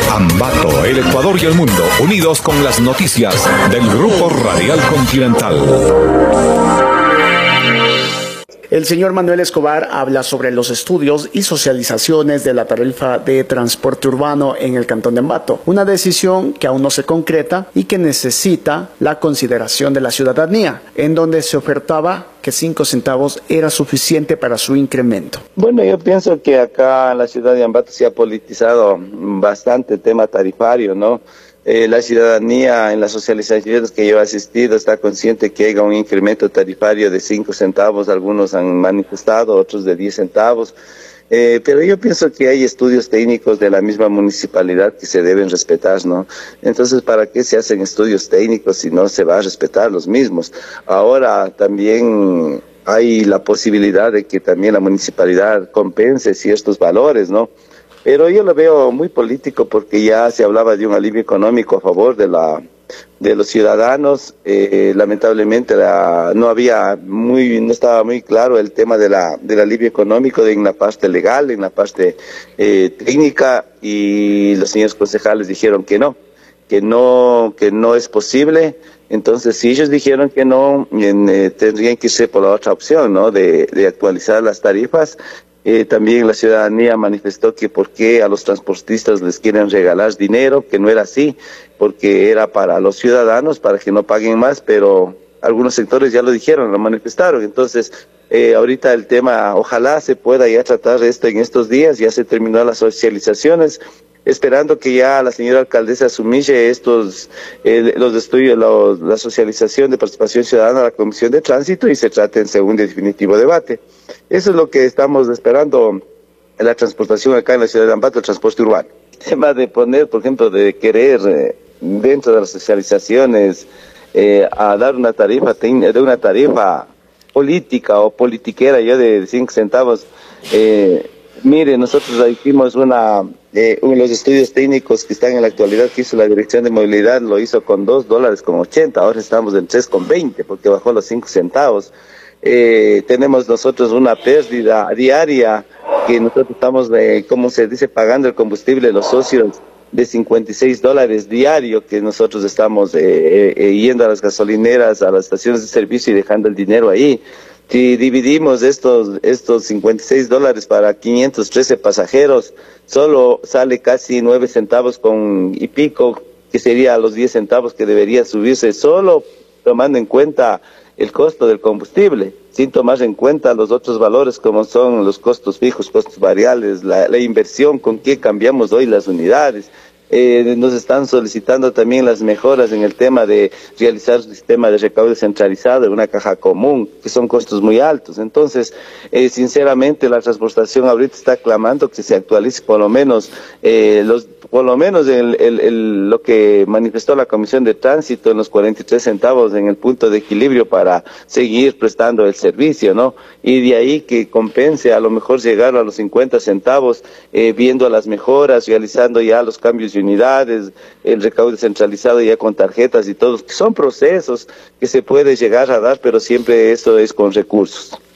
Ambato, el Ecuador y el mundo, unidos con las noticias del Grupo Radial Continental. El señor Manuel Escobar habla sobre los estudios y socializaciones de la tarifa de transporte urbano en el cantón de Ambato, una decisión que aún no se concreta y que necesita la consideración de la ciudadanía, en donde se ofertaba que 5 centavos era suficiente para su incremento. Bueno, yo pienso que acá en la ciudad de Ambato se ha politizado bastante el tema tarifario, ¿no? La ciudadanía en las socializaciones que yo he asistido está consciente que haya un incremento tarifario de 5 centavos, algunos han manifestado, otros de 10 centavos, pero yo pienso que hay estudios técnicos de la misma municipalidad que se deben respetar, ¿no? Entonces, ¿para qué se hacen estudios técnicos si no se va a respetar los mismos? Ahora también hay la posibilidad de que también la municipalidad compense ciertos valores, ¿no? Pero yo lo veo muy político porque ya se hablaba de un alivio económico a favor de los ciudadanos. Lamentablemente no estaba muy claro el tema del alivio económico en la parte legal, en la parte técnica, y los señores concejales dijeron que no es posible. Entonces, si ellos dijeron que no, tendrían que irse por la otra opción, ¿no? De actualizar las tarifas. También la ciudadanía manifestó que por qué a los transportistas les quieren regalar dinero, que no era así, porque era para los ciudadanos, para que no paguen más, pero algunos sectores ya lo dijeron, lo manifestaron. Entonces, ahorita el tema, ojalá se pueda ya tratar esto en estos días, ya se terminó las socializaciones, esperando que ya la señora alcaldesa asumille los estudios, la socialización de participación ciudadana a la Comisión de Tránsito y se trate en segundo y definitivo debate. Eso es lo que estamos esperando en la transportación acá en la ciudad de Ambato, el transporte urbano. El tema de poner, por ejemplo, de querer dentro de las socializaciones a dar una tarifa política o politiquera, yo de 5 centavos, mire, nosotros hicimos los estudios técnicos que están en la actualidad que hizo la Dirección de Movilidad, lo hizo con $2.80, ahora estamos en 3.20 porque bajó los 5 centavos. Tenemos nosotros una pérdida diaria que nosotros estamos, como se dice, pagando el combustible, los socios, de $56 diario, que nosotros estamos yendo a las gasolineras, a las estaciones de servicio y dejando el dinero ahí. Si dividimos estos $56 para 513 pasajeros, solo sale casi 9 centavos y pico, que sería los 10 centavos que debería subirse, solo tomando en cuenta el costo del combustible, sin tomar en cuenta los otros valores como son los costos fijos, costos variables, la inversión, con qué cambiamos hoy las unidades. Nos están solicitando también las mejoras en el tema de realizar un sistema de recaudo centralizado en una caja común, que son costos muy altos. Entonces, sinceramente, la transportación ahorita está clamando que se actualice por lo menos lo que manifestó la Comisión de Tránsito en los 43 centavos en el punto de equilibrio para seguir prestando el servicio, ¿no? Y de ahí que compense a lo mejor llegar a los 50 centavos, viendo las mejoras, realizando ya los cambios de unidades, el recaudo centralizado ya con tarjetas y todo, que son procesos que se puede llegar a dar, pero siempre eso es con recursos.